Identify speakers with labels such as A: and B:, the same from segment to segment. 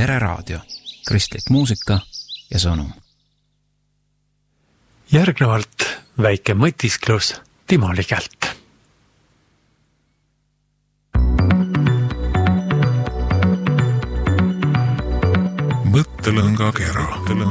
A: Pereraadio, kristlik muusika ja sõnum.
B: Järgnevalt väike mõtisklus Timo Ligelt.
C: Mõttelõnga kera.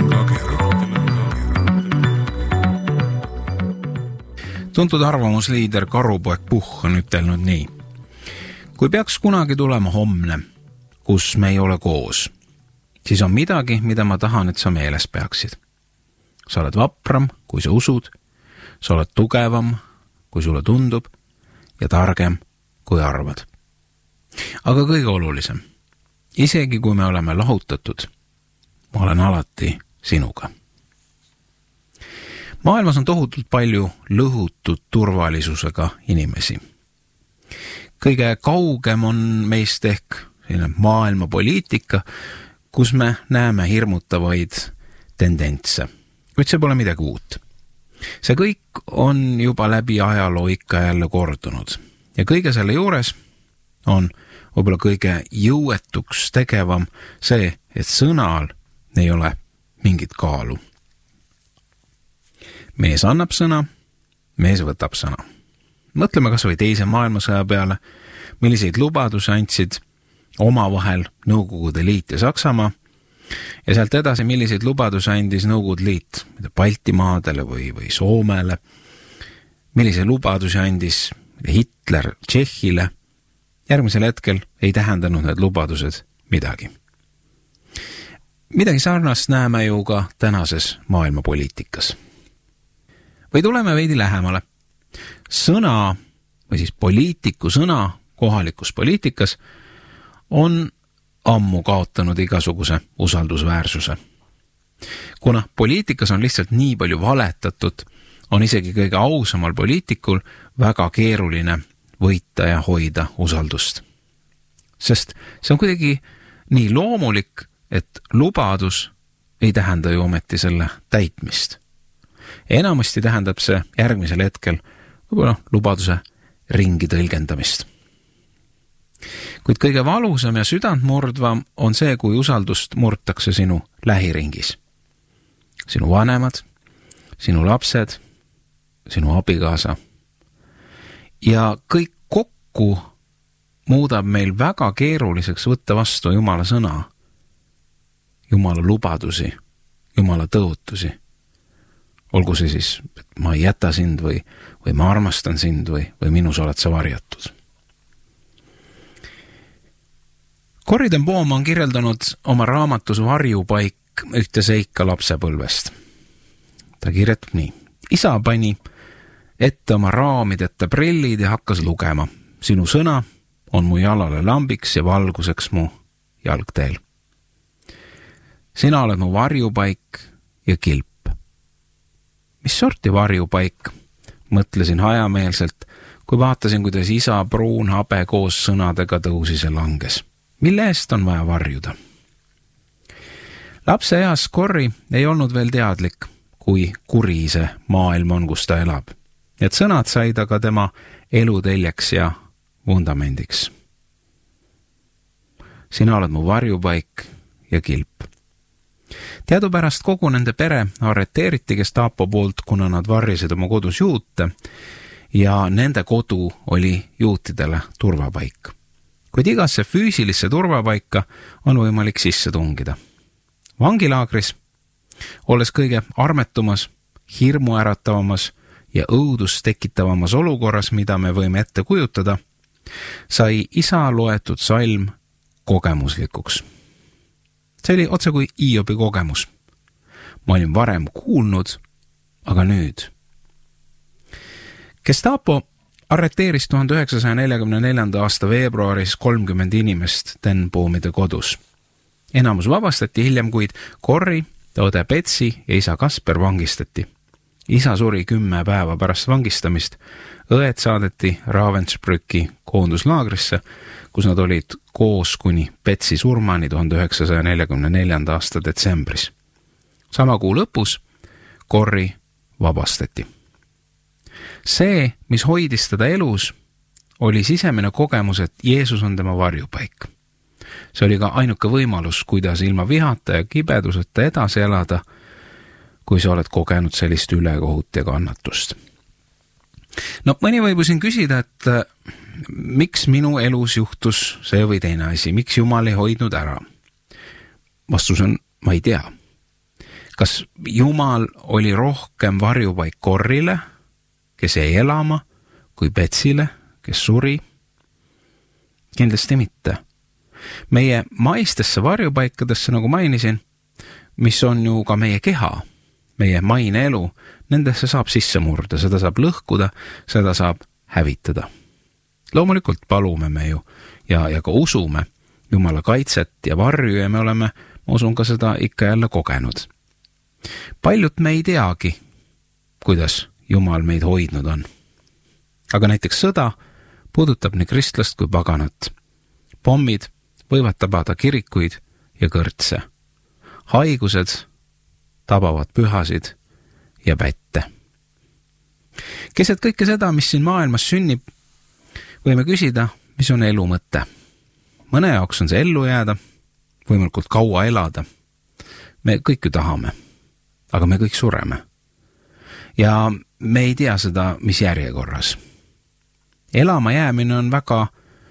A: Tuntud arvamusliider Karupoeg Puhh on ütelnud nii. Kui peaks kunagi tulema homne, kus me ei ole koos, siis on midagi, mida ma tahan, et sa meeles peaksid. Sa oled vapram, kui sa usud, sa oled tugevam, kui sulle tundub, ja targem, kui arvad. Aga kõige olulisem, isegi kui me oleme lahutatud, ma olen alati sinuga. Maailmas on tohutult palju lõhutud turvalisusega inimesi. Kõige kaugem on meist ehk maailmapoliitika, kus me näeme hirmutavaid tendentse. Kuid see pole midagi uut. See kõik on juba läbi ajaloo ikka jälle kordunud. Ja kõige selle juures on võib-olla kõige jõuetuks tegevam see, et sõnal ei ole mingit kaalu. Mees annab sõna, mees võtab sõna. Mõtleme kas või teise maailmasõja peale, milliseid lubadusi andsid omavahel Nõukogude Liit ja Saksamaa, ja sealt edasi, milliseid lubadusi andis Nõukogude Liit Baltimaadele või Soomele, milliseid lubadusi andis Hitler Tšehhile. Järgmisel hetkel ei tähendanud need lubadused midagi. Midagi sarnast näeme ju ka tänases maailmapoliitikas. Või tuleme veidi lähemale. Sõna või siis poliitiku sõna kohalikus poliitikas on ammu kaotanud igasuguse usaldusväärsuse. Kuna poliitikas on lihtsalt nii palju valetatud, on isegi kõige ausamal poliitikul väga keeruline võita ja hoida usaldust. Sest see on kuidagi nii loomulik, et lubadus ei tähenda ju ometi selle täitmist. Enamasti tähendab see järgmisel hetkel võib-olla lubaduse ringi tõlgendamist. Kuid kõige valusam ja südantmurdvam on see, kui usaldust murtakse sinu lähiringis. Sinu vanemad, sinu lapsed, sinu abikaasa. Ja kõik kokku muudab meil väga keeruliseks võtta vastu Jumala sõna, Jumala lubadusi, Jumala tõotusi. Olgu see siis, et ma ei jäta sind või ma armastan sind või minus oled sa varjatud. Corrie ten Boom on kirjeldanud oma raamatus Varjupaik ühte seika lapsepõlvest. Ta kirjetab nii. Isa pani ette oma raamideta prillid ja hakkas lugema. Sinu sõna on mu jalale lambiks ja valguseks mu jalgteel. Sina oled mu varjupaik ja kilp. Mis sorti varjupaik? Mõtlesin hajameelselt, kui vaatasin, kuidas isa pruun habe koos sõnadega tõusis ja langes. Mille eest on vaja varjuda? Lapse eas Corrie ei olnud veel teadlik, kui kuri see maailm on, kus ta elab. Et sõnad said aga tema eluteljeks ja vundamendiks. Sina oled mu varjupaik ja kilp. Teadupärast kogu nende pere arreteeriti Gestapo poolt, kuna nad varrisid oma kodus juute ja nende kodu oli juutidele turvapaik. Kuid igasse füüsilisse turvapaika on võimalik sisse tungida. Vangilaagris, olles kõige armetumas, hirmuäratavamas ja õudust tekitavamas olukorras, mida me võime ette kujutada, sai isa loetud salm kogemuslikuks. See oli otse kui Iobi kogemus. Ma olin varem kuulnud, aga nüüd. Gestapo arreteeris 1944. aasta veebruaris 30 inimest ten Boomide kodus. Enamus vabastati hiljem, kuid Corrie, õde Betsy ja isa Kasper vangistati. Isa suri 10 päeva pärast vangistamist. Õed saadeti Ravensbrücki koonduslaagrisse, kus nad olid koos kuni Betsy surmani 1944. aasta detsembris. Sama kuu lõpus Corrie vabastati. See, mis hoidis teda elus, oli sisemine kogemus, et Jeesus on tema varjupaik. See oli ka ainuke võimalus, kuidas ilma vihata ja kibeduseta edasi elada, kui sa oled kogenud sellist ülekohut ja kannatust. No mõni võib siin küsida, et miks minu elus juhtus see või teine asi, miks Jumal ei hoidnud ära? Vastus on, ma ei tea. Kas Jumal oli rohkem varjupaik Korrile, kes jäi elama, kui Betsile, kes suri? Kindlasti mitte. Meie maistesse varjupaikadesse, nagu mainisin, mis on ju ka meie keha, meie maine elu, nendesse saab sisse murda, seda saab lõhkuda, seda saab hävitada. Loomulikult palume me ju ja ka usume Jumala kaitset ja varju ja me oleme, ma usun ka seda ikka jälle kogenud. Paljud me ei teagi, kuidas Jumal meid hoidnud on. Aga näiteks sõda puudutab nii kristlast kui paganat. Pommid võivad tabada kirikuid ja kõrtse. Haigused tabavad pühasid ja pätte. Keset kõike seda, mis siin maailmas sünnib, võime küsida, mis on elu mõte. Mõne jaoks on see ellu jääda, võimalikult kaua elada. Me kõik ju tahame, aga me kõik sureme. Ja me ei tea seda, mis järjekorras. Elama jäämine on väga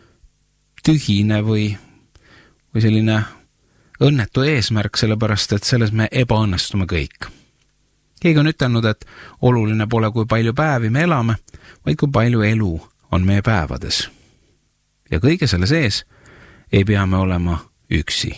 A: tühine või selline õnnetu eesmärk, sellepärast, et selles me ebaõnnestume kõik. Keegi on ütelnud, et oluline pole, kui palju päevi me elame, vaid kui palju elu on meie päevades. Ja kõige selle sees ei pea me olema üksi.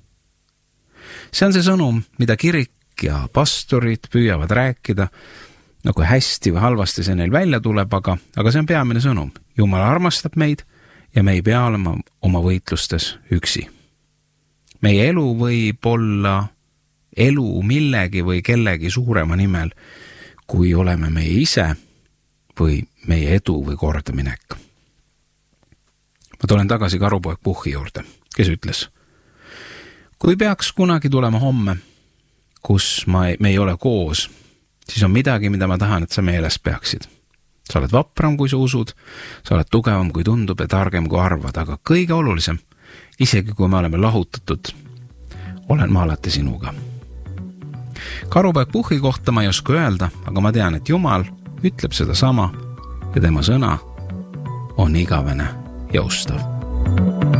A: See on see sõnum, mida kirik ja pastorid püüavad rääkida, no kui hästi või halvasti see neil välja tuleb, aga see on peamine sõnum. Jumal armastab meid ja me ei pea olema oma võitlustes üksi. Meie elu võib olla elu millegi või kellegi suurema nimel, kui oleme meie ise või meie edu või kordaminek. Ma tulen tagasi Karupoeg Puhhi juurde, kes ütles, kui peaks kunagi tulema homme, kus me ei ole koos, siis on midagi, mida ma tahan, et sa meeles peaksid. Sa oled vapram, kui sa usud, sa oled tugevam, kui tundub ja targem, kui arvad, aga kõige olulisem, isegi kui me oleme lahutatud, olen ma alati sinuga. Karupoeg Puhhi kohta ma ei oska öelda, aga ma tean, et Jumal ütleb seda sama ja tema sõna on igavene ja ustav.